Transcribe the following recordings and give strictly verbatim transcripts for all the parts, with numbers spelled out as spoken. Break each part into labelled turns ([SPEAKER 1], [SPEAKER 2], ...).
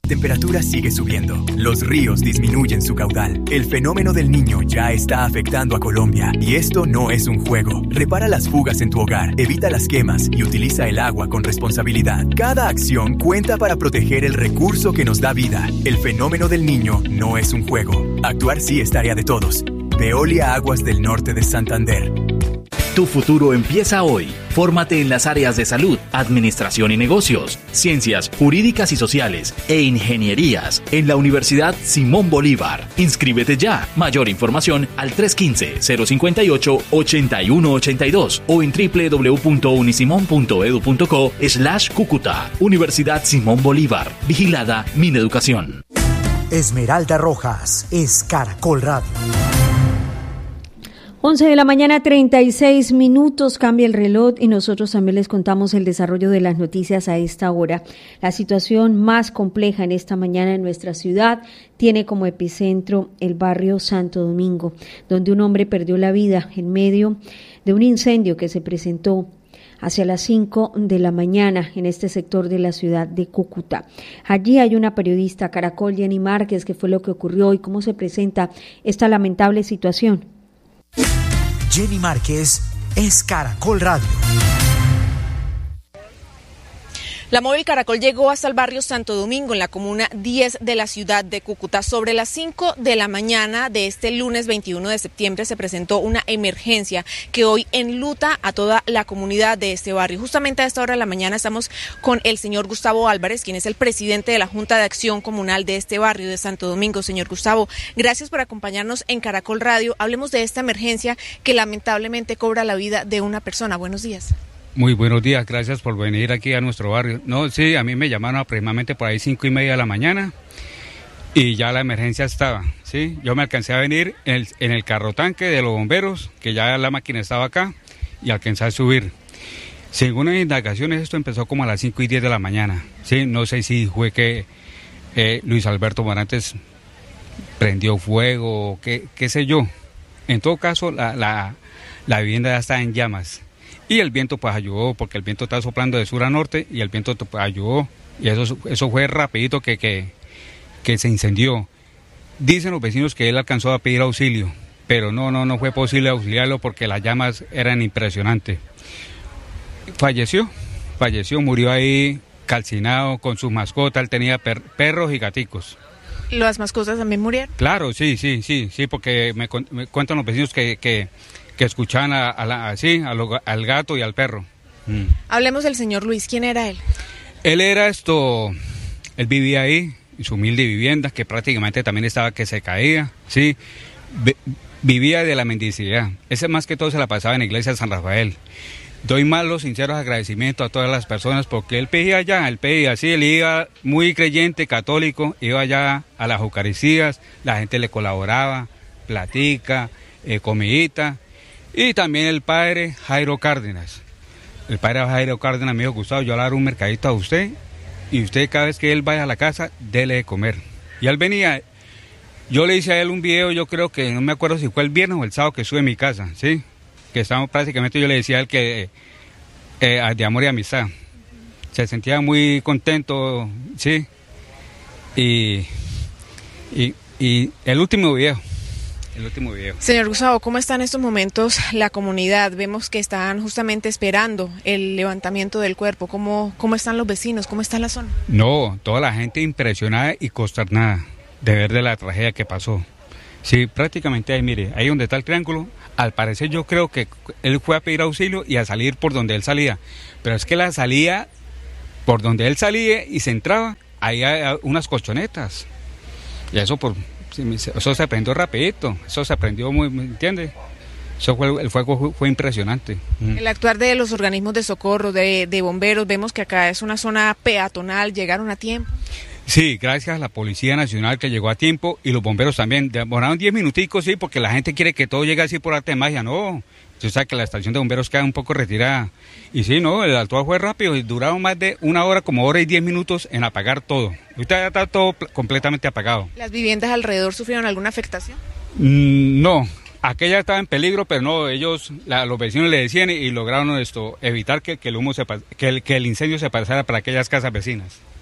[SPEAKER 1] La temperatura sigue subiendo, los ríos disminuyen su caudal, el fenómeno del Niño ya está afectando a Colombia y esto no es un juego. Repara las fugas en tu hogar, evita las quemas y utiliza el agua con responsabilidad. Cada acción cuenta para proteger el recurso que nos da vida. El fenómeno del Niño no es un juego. Actuar sí es tarea de todos. Veolia Aguas del Norte de Santander.
[SPEAKER 2] Tu futuro empieza hoy. Fórmate en las áreas de salud, administración y negocios, ciencias jurídicas y sociales e ingenierías en la Universidad Simón Bolívar. Inscríbete ya. Mayor información al tres uno cinco, cero cinco ocho, ocho uno ocho dos o en doble u doble u doble u punto unisimón punto edu punto co slash Cúcuta. Universidad Simón Bolívar. Vigilada Mineducación.
[SPEAKER 3] Esmeralda Rojas es Caracol Radio.
[SPEAKER 4] once de la mañana, treinta y seis minutos, cambia el reloj y nosotros también les contamos el desarrollo de las noticias a esta hora. La situación más compleja en esta mañana en nuestra ciudad tiene como epicentro el barrio Santo Domingo, donde un hombre perdió la vida en medio de un incendio que se presentó hacia las cinco de la mañana en este sector de la ciudad de Cúcuta. Allí hay una periodista, Caracol, Jenny Márquez. ¿Qué fue lo que ocurrió y cómo se presenta esta lamentable situación?
[SPEAKER 3] Jenny Márquez es Caracol Radio.
[SPEAKER 5] La móvil Caracol llegó hasta el barrio Santo Domingo, en la comuna diez de la ciudad de Cúcuta. Sobre las cinco de la mañana de este lunes veintiuno de septiembre se presentó una emergencia que hoy enluta a toda la comunidad de este barrio. Justamente a esta hora de la mañana estamos con el señor Gustavo Álvarez, quien es el presidente de la Junta de Acción Comunal de este barrio de Santo Domingo. Señor Gustavo, gracias por acompañarnos en Caracol Radio. Hablemos de esta emergencia que lamentablemente cobra la vida de una persona. Buenos días.
[SPEAKER 6] Muy buenos días, gracias por venir aquí a nuestro barrio. No, sí, a mí me llamaron aproximadamente por ahí cinco y media de la mañana y ya la emergencia estaba, ¿sí? Yo me alcancé a venir en el, en el carro tanque de los bomberos, que ya la máquina estaba acá, y alcancé a subir. Según las indagaciones, esto empezó como a las cinco y diez de la mañana, ¿sí? No sé si fue que eh, Luis Alberto Morantes prendió fuego o qué, qué sé yo. En todo caso, la, la, la vivienda ya está en llamas. Y el viento pues ayudó, porque el viento está soplando de sur a norte y el viento pues, ayudó. Y eso, eso fue rapidito que, que, que se incendió. Dicen los vecinos que él alcanzó a pedir auxilio, pero no, no, no fue posible auxiliarlo porque las llamas eran impresionantes. Falleció, falleció, murió ahí calcinado con sus mascotas. Él tenía per, perros y gaticos.
[SPEAKER 5] ¿Las mascotas también murieron?
[SPEAKER 6] Claro, sí, sí, sí, sí, porque me, me cuentan los vecinos que... que que escuchaban a, a la, así, a lo, al gato y al perro. Mm.
[SPEAKER 5] Hablemos del señor Luis, ¿quién era él?
[SPEAKER 6] Él era esto, él vivía ahí, en su humilde vivienda, que prácticamente también estaba que se caía, ¿sí? Be, vivía de la mendicidad, ese más que todo se la pasaba en la iglesia de San Rafael. Doy más los sinceros agradecimientos a todas las personas porque él pedía allá, él pedía así, él iba muy creyente, católico, iba allá a las Eucaristías, la gente le colaboraba, platica, eh, comidita. Y también el padre Jairo Cárdenas. El padre Jairo Cárdenas me dijo, Gustavo, yo le haré un mercadito a usted y usted cada vez que él vaya a la casa, dele de comer. Y él venía, yo le hice a él un video, yo creo que, no me acuerdo si fue el viernes o el sábado que estuve en mi casa, ¿sí? Que estábamos prácticamente, yo le decía a él que eh, de amor y amistad. Se sentía muy contento, ¿sí? Y, y, y el último video. El último video.
[SPEAKER 5] Señor Gustavo, ¿cómo está en estos momentos la comunidad? Vemos que están justamente esperando el levantamiento del cuerpo. ¿Cómo, cómo están los vecinos? ¿Cómo está la zona?
[SPEAKER 6] No, toda la gente impresionada y consternada de ver de la tragedia que pasó. Sí, prácticamente ahí, mire, ahí donde está el triángulo, al parecer yo creo que él fue a pedir auxilio y a salir por donde él salía. Pero es que la salía, por donde él salía y se entraba, ahí hay unas colchonetas. Y eso por... Eso se aprendió rapidito, eso se aprendió muy, ¿me entiende? Eso fue, el fuego fue impresionante.
[SPEAKER 5] El actuar de los organismos de socorro, de, de bomberos, vemos que acá es una zona peatonal, llegaron a tiempo.
[SPEAKER 6] Sí, gracias a la Policía Nacional que llegó a tiempo y los bomberos también. Demoraron diez minuticos, sí, porque la gente quiere que todo llegue así por arte de magia, no. Usted sabe que la estación de bomberos queda un poco retirada. Y sí, no, el actuar fue rápido y duraron más de una hora, como hora y diez minutos en apagar todo. Ahorita ya está todo completamente apagado.
[SPEAKER 5] ¿Las viviendas alrededor sufrieron alguna afectación?
[SPEAKER 6] Mm, no, aquella estaba en peligro, pero no, ellos, la, los vecinos le decían y, y lograron esto, evitar que, que el humo se, que el, que el incendio se pasara para aquellas casas vecinas.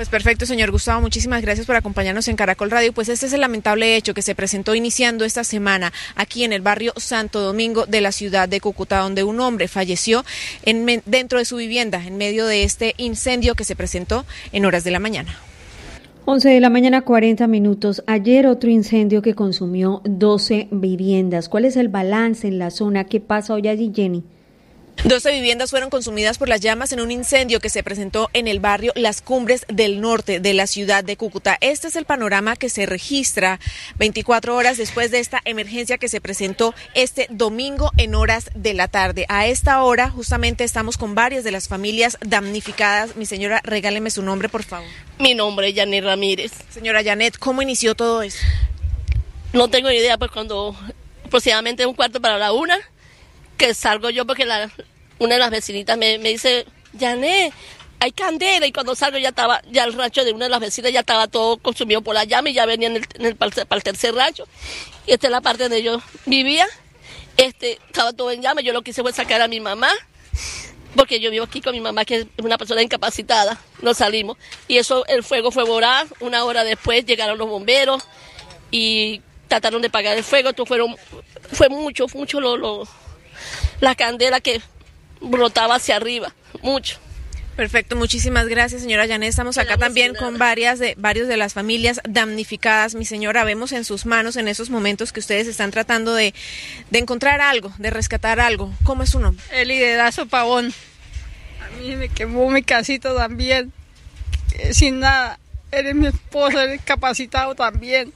[SPEAKER 5] Pues perfecto, señor Gustavo, muchísimas gracias por acompañarnos en Caracol Radio. Pues este es el lamentable hecho que se presentó iniciando esta semana aquí en el barrio Santo Domingo de la ciudad de Cúcuta, donde un hombre falleció en, dentro de su vivienda en medio de este incendio que se presentó en horas de la mañana.
[SPEAKER 4] once de la mañana, cuarenta minutos. Ayer otro incendio que consumió doce viviendas. ¿Cuál es el balance en la zona? ¿Qué pasa hoy allí, Jenny?
[SPEAKER 5] doce viviendas fueron consumidas por las llamas en un incendio que se presentó en el barrio Las Cumbres del norte de la ciudad de Cúcuta. Este es el panorama que se registra veinticuatro horas después de esta emergencia que se presentó este domingo en horas de la tarde. A esta hora justamente estamos con varias de las familias damnificadas. Mi señora, regáleme su nombre, por favor.
[SPEAKER 7] Mi nombre es Janet Ramírez.
[SPEAKER 5] Señora Janet, ¿cómo inició todo eso?
[SPEAKER 7] No tengo idea, pues cuando aproximadamente un cuarto para la una, que salgo yo porque la, una de las vecinitas me, me dice, Janet, hay candela, y cuando salgo ya estaba, ya el rancho de una de las vecinas ya estaba todo consumido por la llama y ya venía en el, en el, para el tercer rancho, y esta es la parte donde yo vivía, este, estaba todo en llama. Yo lo que hice fue sacar a mi mamá, porque yo vivo aquí con mi mamá, que es una persona incapacitada. Nos salimos, y eso, el fuego fue voraz. Una hora después llegaron los bomberos y trataron de apagar el fuego. Esto fueron, fue mucho, mucho lo, lo la candela que brotaba hacia arriba, mucho.
[SPEAKER 5] Perfecto, muchísimas gracias, señora Janet. Estamos acá también con varias de varios de las familias damnificadas. Mi señora, vemos en sus manos en esos momentos que ustedes están tratando de, de encontrar algo, de rescatar algo. ¿Cómo es su nombre?
[SPEAKER 8] Eli de Dazo Pavón. A mí me quemó mi casita también, sin nada. Eres mi esposo, eres capacitado también.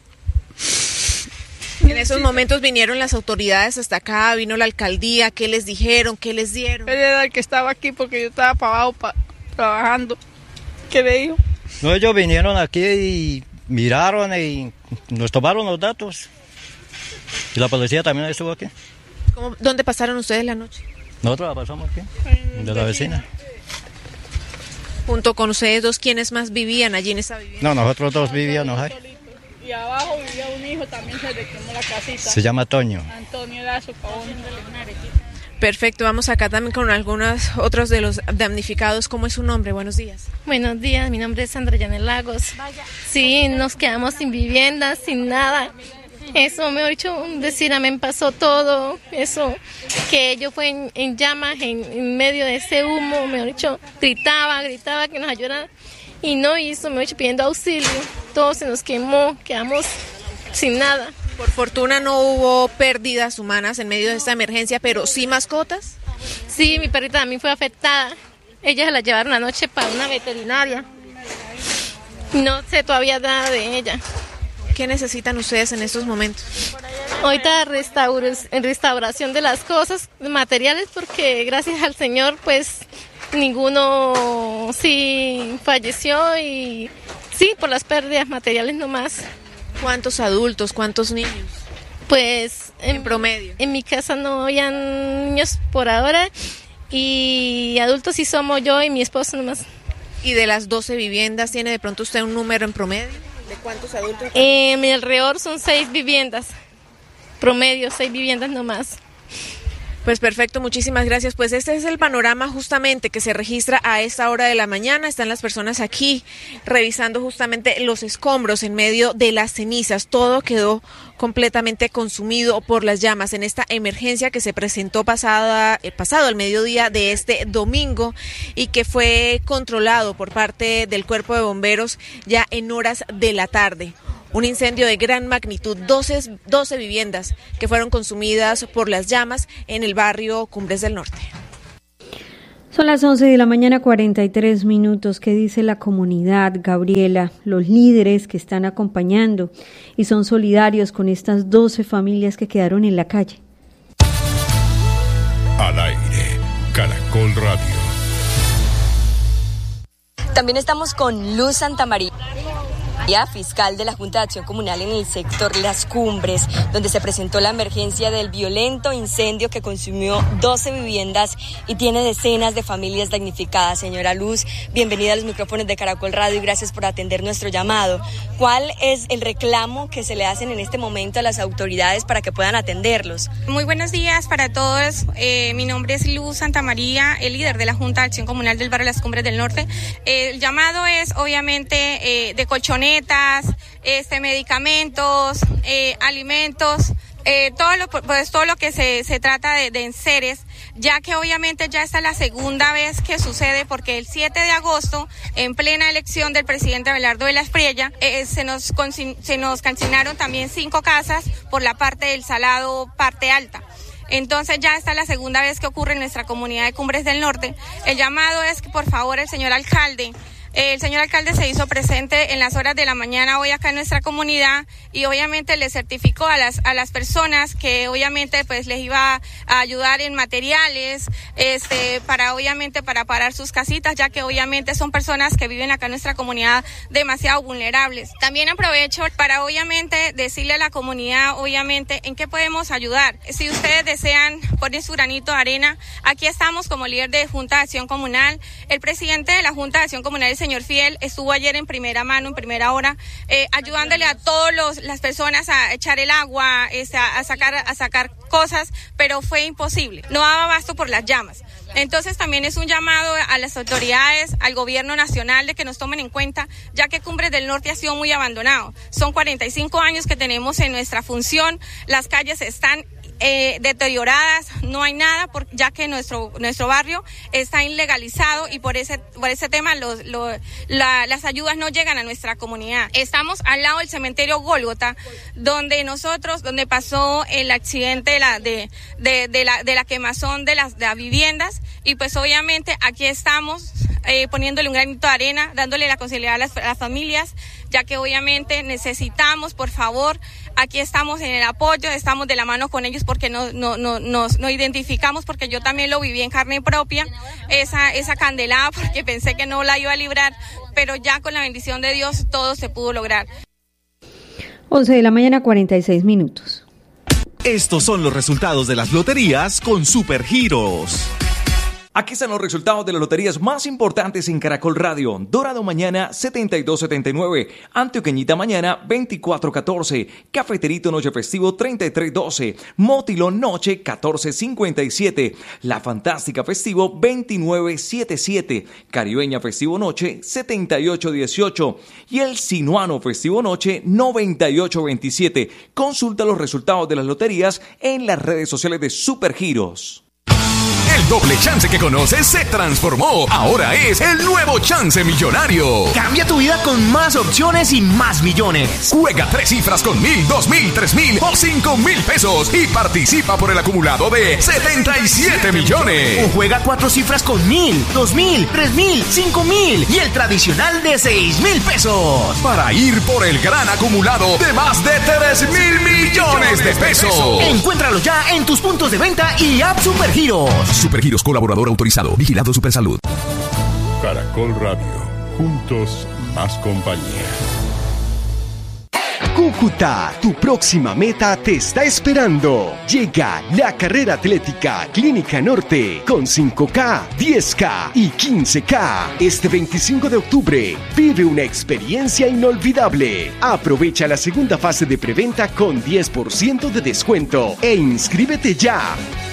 [SPEAKER 5] En esos momentos vinieron las autoridades hasta acá, vino la alcaldía. ¿Qué les dijeron? ¿Qué les dieron?
[SPEAKER 8] Él era el que estaba aquí porque yo estaba para abajo pa, trabajando. ¿Qué le dijo?
[SPEAKER 9] No, ellos vinieron aquí y miraron y nos tomaron los datos. Y la policía también estuvo aquí.
[SPEAKER 5] ¿Cómo, ¿Dónde pasaron ustedes la noche?
[SPEAKER 9] Nosotros la pasamos aquí, de la vecina.
[SPEAKER 5] Junto con ustedes dos, ¿quiénes más vivían allí en esa vivienda?
[SPEAKER 9] No, nosotros dos vivíamos ahí.
[SPEAKER 8] Y abajo vivía un hijo, también se le quemó la casita.
[SPEAKER 9] Se llama Toño.
[SPEAKER 8] Antonio Lazo Pavón.
[SPEAKER 5] Perfecto, vamos acá también con algunos otros de los damnificados. ¿Cómo es su nombre? Buenos días.
[SPEAKER 10] Buenos días, mi nombre es Sandra Janet Lagos. Sí, nos quedamos sin vivienda, sin nada. Eso, me he dicho, decir, amén, pasó todo. Eso, que yo fue en, en llamas, en, en medio de ese humo, me he dicho, gritaba, gritaba que nos ayudara. Y no hizo, me he dicho, pidiendo auxilio. Todo se nos quemó, quedamos sin nada.
[SPEAKER 5] Por fortuna no hubo pérdidas humanas en medio de esta emergencia, pero sí mascotas.
[SPEAKER 10] Sí, mi perrita también fue afectada. Ella se la llevaron anoche para una veterinaria. No sé todavía nada de ella.
[SPEAKER 5] ¿Qué necesitan ustedes en estos momentos?
[SPEAKER 10] Ahorita restaur- restauración de las cosas, materiales, porque gracias al Señor, pues ninguno sí falleció y sí, por las pérdidas materiales nomás.
[SPEAKER 5] ¿Cuántos adultos, cuántos niños?
[SPEAKER 10] Pues
[SPEAKER 5] en, en promedio.
[SPEAKER 10] En mi casa no había niños por ahora y adultos sí somos yo y mi esposo nomás.
[SPEAKER 5] ¿Y de las doce viviendas tiene de pronto usted un número en promedio? ¿De cuántos adultos?
[SPEAKER 10] En mi alrededor son seis viviendas, promedio, seis viviendas nomás.
[SPEAKER 5] Pues perfecto, muchísimas gracias. Pues este es el panorama justamente que se registra a esta hora de la mañana. Están las personas aquí revisando justamente los escombros en medio de las cenizas. Todo quedó completamente consumido por las llamas en esta emergencia que se presentó pasada, eh, pasado el mediodía de este domingo y que fue controlado por parte del Cuerpo de Bomberos ya en horas de la tarde. Un incendio de gran magnitud, doce, doce viviendas que fueron consumidas por las llamas en el barrio Cumbres del Norte.
[SPEAKER 4] Son las once de la mañana, cuarenta y tres minutos. ¿Qué dice la comunidad, Gabriela? Los líderes que están acompañando y son solidarios con estas doce familias que quedaron en la calle.
[SPEAKER 11] Al aire, Caracol Radio.
[SPEAKER 12] También estamos con Luz Santamaría. Ya fiscal de la Junta de Acción Comunal en el sector Las Cumbres, donde se presentó la emergencia del violento incendio que consumió doce viviendas y tiene decenas de familias damnificadas. Señora Luz, bienvenida a los micrófonos de Caracol Radio y gracias por atender nuestro llamado. ¿Cuál es el reclamo que se le hacen en este momento a las autoridades para que puedan atenderlos?
[SPEAKER 13] Muy buenos días para todos. Eh, mi nombre es Luz Santamaría, el líder de la Junta de Acción Comunal del barrio Las Cumbres del Norte. Eh, el llamado es obviamente eh, de colchonetas, este, medicamentos, eh, alimentos, eh, todo lo pues todo lo que se, se trata de, de enseres, ya que obviamente ya esta es la segunda vez que sucede, porque el siete de agosto, en plena elección del presidente Abelardo de la Espriella, eh, se nos consign, se nos calcinaron también cinco casas por la parte del Salado, parte alta. Entonces ya esta es la segunda vez que ocurre en nuestra comunidad de Cumbres del Norte. El llamado es que por favor el señor alcalde El señor alcalde se hizo presente en las horas de la mañana hoy acá en nuestra comunidad y obviamente le certificó a las a las personas que obviamente pues les iba a ayudar en materiales, este para obviamente para parar sus casitas, ya que obviamente son personas que viven acá en nuestra comunidad demasiado vulnerables. También aprovecho para obviamente decirle a la comunidad obviamente en qué podemos ayudar. Si ustedes desean poner su granito de arena, aquí estamos como líder de Junta de Acción Comunal. El presidente de la Junta de Acción Comunal, el señor Fiel, estuvo ayer en primera mano, en primera hora, eh, ayudándole a todas las personas a echar el agua, este, a, a, sacar, a sacar cosas, pero fue imposible. No daba abasto por las llamas. Entonces también es un llamado a las autoridades, al gobierno nacional, de que nos tomen en cuenta, ya que Cumbres del Norte ha sido muy abandonado. Son cuarenta y cinco años que tenemos en nuestra función, las calles están Eh, deterioradas, no hay nada, por, ya que nuestro nuestro barrio está ilegalizado y por ese por ese tema los, los, la, las ayudas no llegan a nuestra comunidad. Estamos al lado del cementerio Gólgota, donde nosotros, donde pasó el accidente de la de, de, de la de la quemazón de las, de las viviendas, y pues obviamente aquí estamos eh, poniéndole un granito de arena, dándole la conciliación a las, a las familias, ya que obviamente necesitamos, por favor, aquí estamos en el apoyo, estamos de la mano con ellos porque no, no, no, nos, nos identificamos, porque yo también lo viví en carne propia, esa, esa candelada, porque pensé que no la iba a librar, pero ya con la bendición de Dios todo se pudo lograr.
[SPEAKER 4] once de la mañana, cuarenta y seis minutos.
[SPEAKER 14] Estos son los resultados de las loterías con Supergiros.
[SPEAKER 15] Aquí están los resultados de las loterías más importantes en Caracol Radio. Dorado mañana setenta y dos setenta y nueve, Antioqueñita mañana veinticuatro catorce, Cafeterito Noche Festivo treinta y tres doce, Motilón Noche catorce cincuenta y siete, La Fantástica Festivo veintinueve setenta y siete, Caribeña Festivo Noche setenta y ocho dieciocho y el Sinuano Festivo Noche noventa y ocho veintisiete. Consulta los resultados de las loterías en las redes sociales de Supergiros.
[SPEAKER 14] El doble chance que conoces se transformó. Ahora es el nuevo chance millonario.
[SPEAKER 16] Cambia tu vida con más opciones y más millones.
[SPEAKER 14] Juega tres cifras con mil, dos mil, tres mil o cinco mil pesos y participa por el acumulado de setenta y siete millones.
[SPEAKER 16] O juega cuatro cifras con mil, dos mil, tres mil, cinco mil y el tradicional de seis mil pesos.
[SPEAKER 14] Para ir por el gran acumulado de más de tres mil millones de pesos.
[SPEAKER 16] Encuéntralo ya en tus puntos de venta y app Supergiros.
[SPEAKER 14] Supergiros, colaborador autorizado, vigilado Supersalud.
[SPEAKER 11] Caracol Radio, juntos más compañía.
[SPEAKER 17] Cúcuta, tu próxima meta te está esperando. Llega la carrera atlética Clínica Norte con cinco K, diez K y quince K. Este veinticinco de octubre vive una experiencia inolvidable. Aprovecha la segunda fase de preventa con diez por ciento de descuento e inscríbete ya.